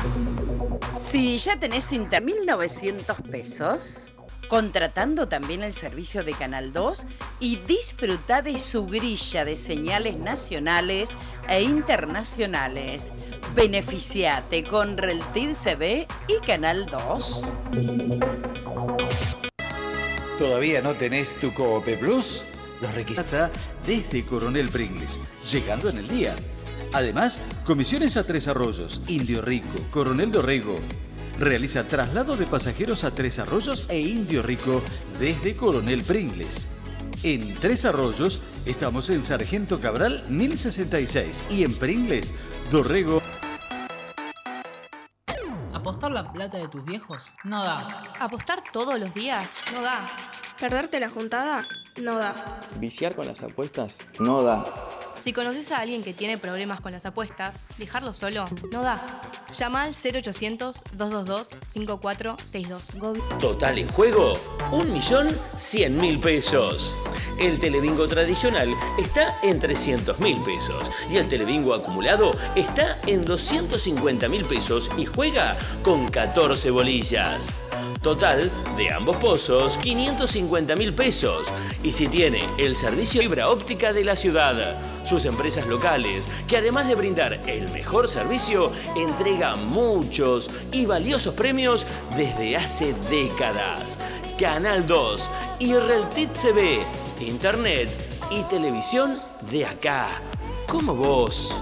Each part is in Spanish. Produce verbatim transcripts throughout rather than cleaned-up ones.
Si ya tenés internet, mil novecientos pesos. contratando también el servicio de Canal dos y disfruta de su grilla de señales nacionales e internacionales. Beneficiate con Reltiv C V y Canal dos. ¿Todavía no tenés tu Coope Plus? Los requisitos desde Coronel Pringles, llegando en el día. Además, comisiones a Tres Arroyos, Indio Rico, Coronel Dorrego. Realiza traslado de pasajeros a Tres Arroyos e Indio Rico desde Coronel Pringles. En Tres Arroyos estamos en Sargento Cabral mil sesenta y seis y en Pringles, Dorrego. ¿Apostar la plata de tus viejos? No da. ¿Apostar todos los días? No da. ¿Perderte la juntada? No da. ¿Viciar con las apuestas? No da. Si conoces a alguien que tiene problemas con las apuestas, dejarlo solo no da. Llama al cero ochocientos, dos dos dos, cinco cuatro seis dos. Total en juego, un millón cien mil pesos. El telebingo tradicional está en trescientos mil pesos y el telebingo acumulado está en doscientos cincuenta mil pesos y juega con catorce bolillas. Total de ambos pozos, quinientos cincuenta mil pesos. Y si tiene el servicio fibra óptica de la ciudad, sus empresas locales, que además de brindar el mejor servicio, entregan muchos y valiosos premios desde hace décadas. Canal dos y Reltiv C V, internet y televisión de acá, como vos.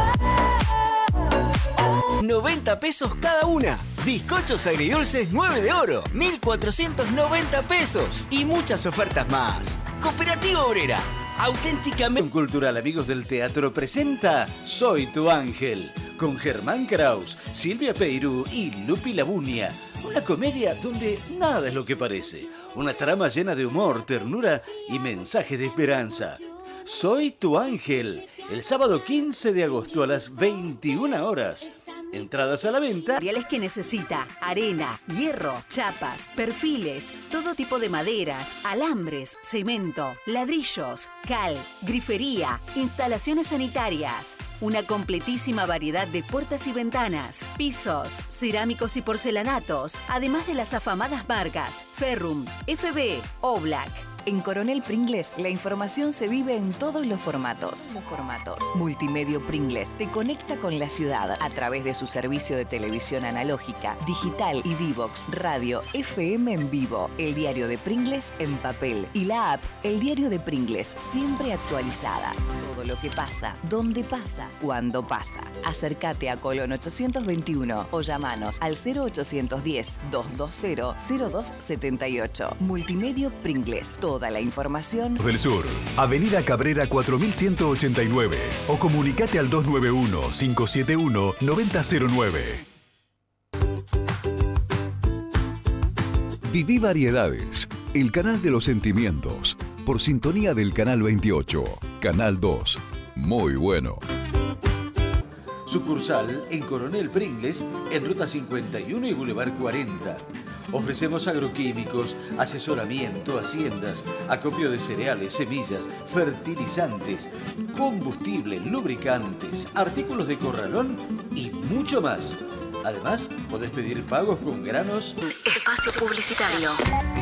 noventa pesos cada una. Bizcochos agridulces nueve de oro, mil cuatrocientos noventa pesos. Y muchas ofertas más. Cooperativa Obrera, auténticamente Cultural Amigos del Teatro presenta Soy tu Ángel, con Germán Kraus, Silvia Peirú y Lupi Labunia. Una comedia donde nada es lo que parece. Una trama llena de humor, ternura y mensajes de esperanza. Soy tu Ángel, el sábado quince de agosto a las veintiuna horas. Entradas a la venta. Materiales que necesita: arena, hierro, chapas, perfiles, todo tipo de maderas, alambres, cemento, ladrillos, cal, grifería, instalaciones sanitarias. Una completísima variedad de puertas y ventanas, pisos, cerámicos y porcelanatos, además de las afamadas marcas Ferrum, F B, Oblak. En Coronel Pringles, la información se vive en todos los formatos. formatos. Multimedio Pringles te conecta con la ciudad a través de su servicio de televisión analógica, digital y Divox, radio, F M en vivo, el diario de Pringles en papel y la app El Diario de Pringles, siempre actualizada. Todo lo que pasa, dónde pasa, cuándo pasa. Acércate a Colón ochocientos veintiuno o llamanos al cero ochocientos diez, doscientos veinte, cero dos setenta y ocho. Multimedio Pringles. Toda la información del Sur, Avenida Cabrera cuatro mil ciento ochenta y nueve o comunicate al dos nueve uno, cinco siete uno, nueve cero cero nueve. Viví Variedades, el canal de los sentimientos, por sintonía del canal veintiocho, Canal dos. Muy bueno. Sucursal en Coronel Pringles, en Ruta cincuenta y uno y Boulevard cuarenta. Ofrecemos agroquímicos, asesoramiento, haciendas, acopio de cereales, semillas, fertilizantes, combustible, lubricantes, artículos de corralón y mucho más. Además, podés pedir pagos con granos. Espacio publicitario.